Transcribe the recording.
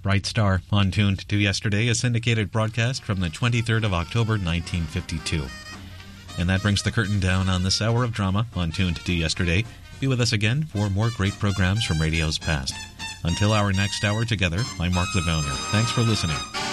Bright Star, on Tuned to Yesterday, a syndicated broadcast from the 23rd of October, 1952. And that brings the curtain down on this hour of drama on Tuned to Yesterday. Be with us again for more great programs from radio's past. Until our next hour together, I'm Mark Livonia. Thanks for listening.